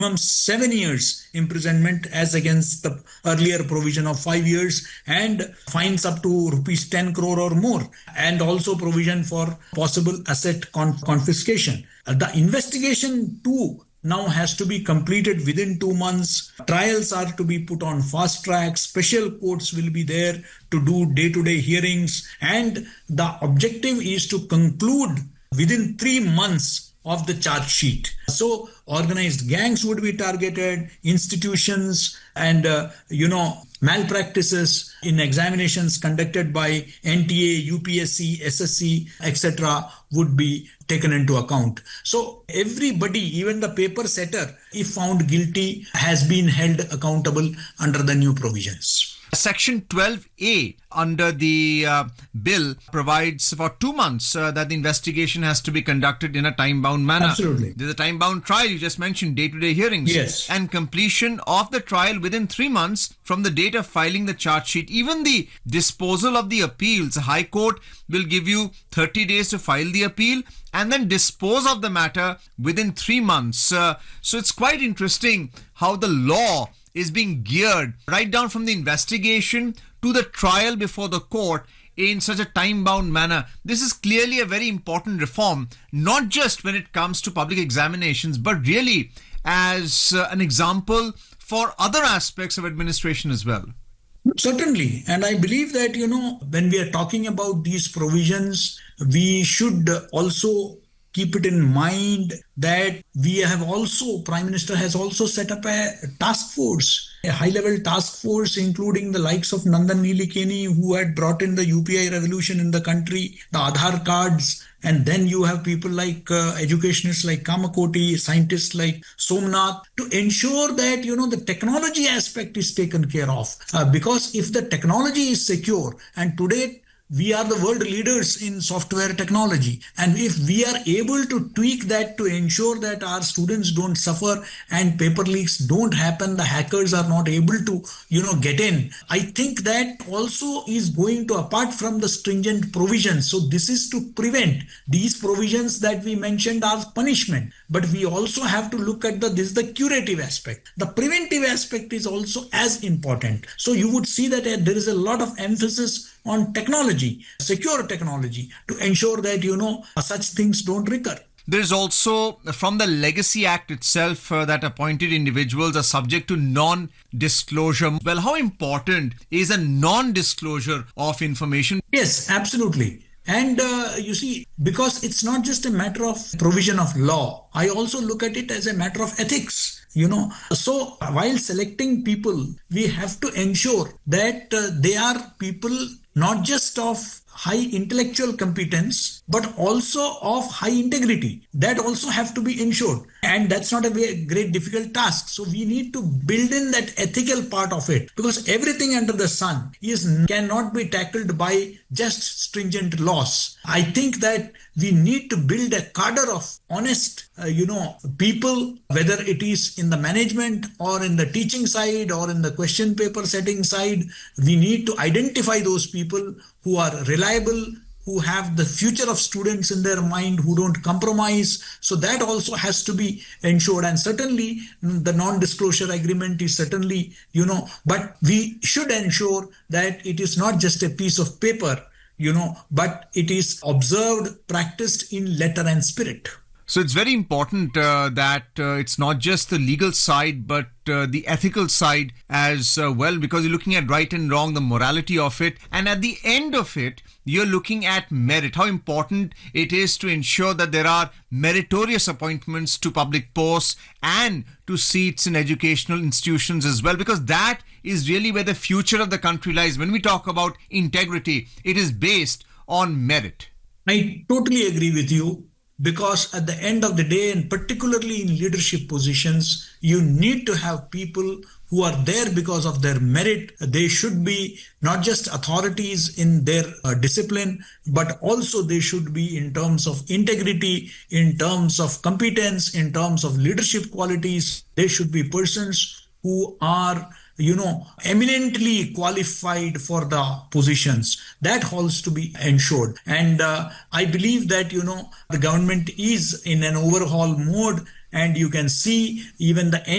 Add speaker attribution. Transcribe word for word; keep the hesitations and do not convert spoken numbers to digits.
Speaker 1: seven years imprisonment as against the earlier provision of five years, and fines up to rupees ten crore or more, and also provision for possible asset con- confiscation. Uh, the investigation too now has to be completed within two months. Trials are to be put on fast track. Special courts will be there to do day-to-day hearings. And the objective is to conclude within three months of the charge sheet. So organized gangs would be targeted, institutions and, uh, you know, malpractices in examinations conducted by N T A, U P S C, S S C, et cetera would be taken into account. So everybody, even the paper setter, if found guilty, has been held accountable under the new provisions.
Speaker 2: Section twelve A under the uh, bill provides for two months uh, that the investigation has to be conducted in a time-bound manner.
Speaker 1: Absolutely.
Speaker 2: There's a time-bound trial, you just mentioned, day-to-day hearings.
Speaker 1: Yes.
Speaker 2: And completion of the trial within three months from the date of filing the charge sheet. Even the disposal of the appeals, the High Court will give you thirty days to file the appeal and then dispose of the matter within three months. Uh, so it's quite interesting how the law is being geared right down from the investigation to the trial before the court in such a time-bound manner. This is clearly a very important reform, not just when it comes to public examinations, but really as uh, an example for other aspects of administration as well.
Speaker 1: Certainly. And I believe that, you know, when we are talking about these provisions, we should also keep it in mind that we have also, Prime Minister has also set up a task force, a high-level task force, including the likes of Nandan Nilekani, who had brought in the U P I revolution in the country, the Aadhaar cards, and then you have people like uh, educationists like Kamakoti, scientists like Somnath, to ensure that, you know, the technology aspect is taken care of. Uh, because if the technology is secure, and today we are the world leaders in software technology. And if we are able to tweak that to ensure that our students don't suffer and paper leaks don't happen, the hackers are not able to, you know, get in. I think that also is going to, apart from the stringent provisions. So this is to prevent. These provisions that we mentioned are punishment. But we also have to look at the, this is the curative aspect. The preventive aspect is also as important. So you would see that uh, there is a lot of emphasis on technology, secure technology, to ensure that, you know, such things don't recur.
Speaker 2: There's also, from the Legacy Act itself, uh, that appointed individuals are subject to non-disclosure. Well, how important is a non-disclosure of information?
Speaker 1: Yes, absolutely. And uh, you see, because it's not just a matter of provision of law, I also look at it as a matter of ethics. You know, so while selecting people, we have to ensure that uh, they are people not just of high intellectual competence, but also of high integrity. That also have to be ensured. And that's not a very great difficult task. So we need to build in that ethical part of it, because everything under the sun is cannot be tackled by just stringent laws. I think that we need to build a cadre of honest, uh, you know, people, whether it is in the management or in the teaching side or in the question paper setting side. We need to identify those people who are reliable, who have the future of students in their mind, who don't compromise. So that also has to be ensured. And certainly the non-disclosure agreement is certainly, you know, but we should ensure that it is not just a piece of paper, you know, but it is observed, practiced in letter and spirit.
Speaker 2: So it's very important uh, that uh, it's not just the legal side, but uh, the ethical side as uh, well, because you're looking at right and wrong, the morality of it. And at the end of it, you're looking at merit, how important it is to ensure that there are meritorious appointments to public posts and to seats in educational institutions as well, because that is really where the future of the country lies. When we talk about integrity, it is based on merit.
Speaker 1: I totally agree with you. Because at the end of the day, and particularly in leadership positions, you need to have people who are there because of their merit. They should be not just authorities in their uh, discipline, but also they should be in terms of integrity, in terms of competence, in terms of leadership qualities. They should be persons who are, you know, eminently qualified for the positions. That has to be ensured. And uh, I believe that, you know, the government is in an overhaul mode, and you can see even the